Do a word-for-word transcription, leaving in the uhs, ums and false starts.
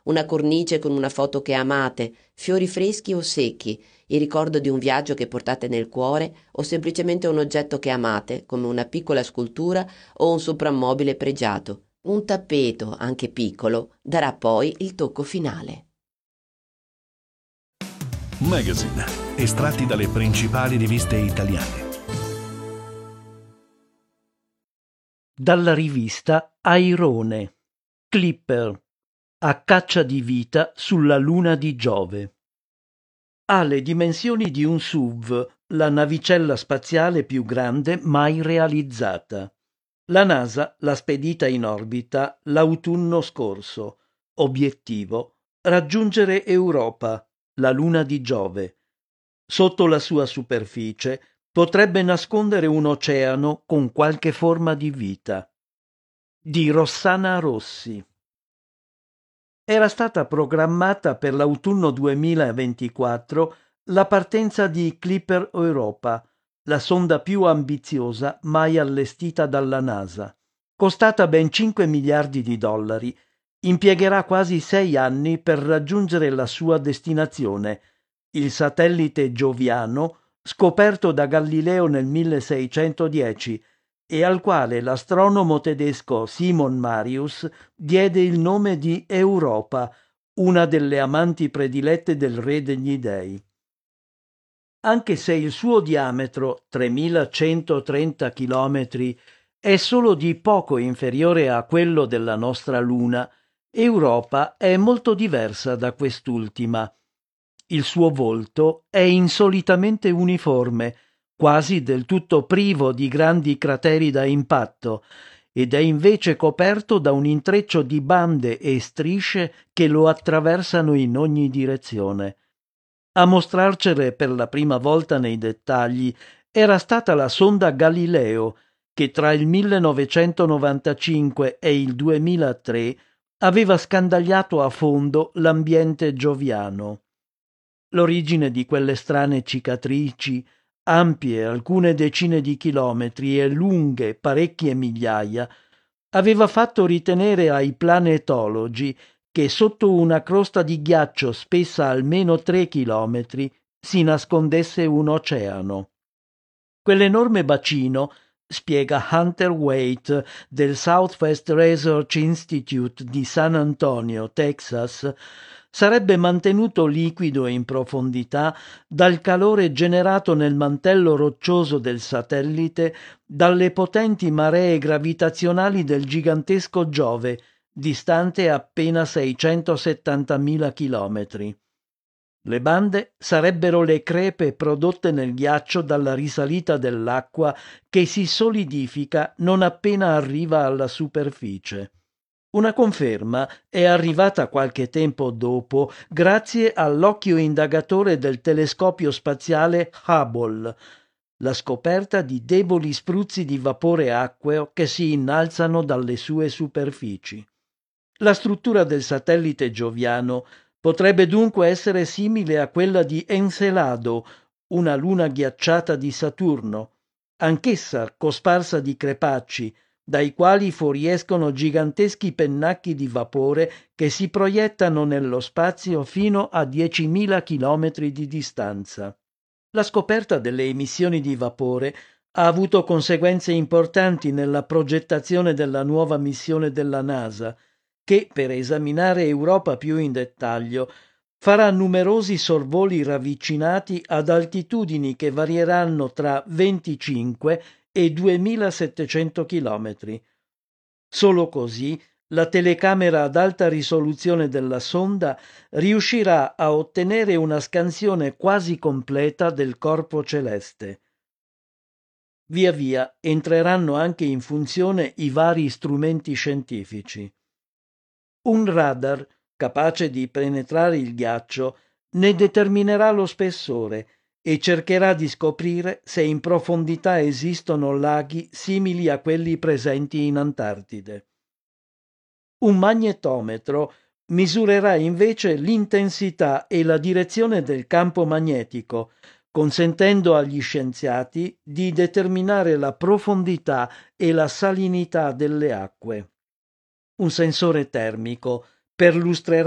una cornice con una foto che amate, fiori freschi o secchi, il ricordo di un viaggio che portate nel cuore o semplicemente un oggetto che amate, come una piccola scultura o un soprammobile pregiato. Un tappeto, anche piccolo, darà poi il tocco finale. Magazine, estratti dalle principali riviste italiane. Dalla rivista Airone, Clipper, a caccia di vita sulla luna di Giove. Ha le dimensioni di un S U V, la navicella spaziale più grande mai realizzata. La NASA l'ha spedita in orbita l'autunno scorso. Obiettivo: raggiungere Europa, la luna di Giove. Sotto la sua superficie potrebbe nascondere un oceano con qualche forma di vita. Di Rossana Rossi. Era stata programmata per l'autunno duemilaventiquattro la partenza di Clipper Europa, la sonda più ambiziosa mai allestita dalla NASA. Costata ben cinque miliardi di dollari, impiegherà quasi sei anni per raggiungere la sua destinazione, il satellite Gioviano, scoperto da Galileo nel milleseicentodieci e al quale l'astronomo tedesco Simon Marius diede il nome di Europa, una delle amanti predilette del Re degli Dei. Anche se il suo diametro, tremilacentotrenta chilometri, è solo di poco inferiore a quello della nostra Luna, Europa è molto diversa da quest'ultima. Il suo volto è insolitamente uniforme, quasi del tutto privo di grandi crateri da impatto, ed è invece coperto da un intreccio di bande e strisce che lo attraversano in ogni direzione. A mostrarcele per la prima volta nei dettagli era stata la sonda Galileo, che tra il millenovecentonovantacinque e il duemilatré aveva scandagliato a fondo l'ambiente gioviano. L'origine di quelle strane cicatrici, ampie alcune decine di chilometri e lunghe parecchie migliaia, aveva fatto ritenere ai planetologi che sotto una crosta di ghiaccio spessa almeno tre chilometri si nascondesse un oceano. Quell'enorme bacino, spiega Hunter Waite del Southwest Research Institute di San Antonio, Texas, sarebbe mantenuto liquido in profondità dal calore generato nel mantello roccioso del satellite dalle potenti maree gravitazionali del gigantesco Giove, distante appena seicentosettantamila chilometri. Le bande sarebbero le crepe prodotte nel ghiaccio dalla risalita dell'acqua che si solidifica non appena arriva alla superficie. Una conferma è arrivata qualche tempo dopo grazie all'occhio indagatore del telescopio spaziale Hubble, la scoperta di deboli spruzzi di vapore acqueo che si innalzano dalle sue superfici. La struttura del satellite gioviano potrebbe dunque essere simile a quella di Encelado, una luna ghiacciata di Saturno, anch'essa cosparsa di crepacci, dai quali fuoriescono giganteschi pennacchi di vapore che si proiettano nello spazio fino a diecimila chilometri di distanza. La scoperta delle emissioni di vapore ha avuto conseguenze importanti nella progettazione della nuova missione della NASA, che, per esaminare Europa più in dettaglio, farà numerosi sorvoli ravvicinati ad altitudini che varieranno tra venticinque e duemilasettecento chilometri. Solo così la telecamera ad alta risoluzione della sonda riuscirà a ottenere una scansione quasi completa del corpo celeste. Via via entreranno anche in funzione i vari strumenti scientifici. Un radar capace di penetrare il ghiaccio ne determinerà lo spessore e cercherà di scoprire se in profondità esistono laghi simili a quelli presenti in Antartide. Un magnetometro misurerà invece l'intensità e la direzione del campo magnetico, consentendo agli scienziati di determinare la profondità e la salinità delle acque. Un sensore termico perlustrerà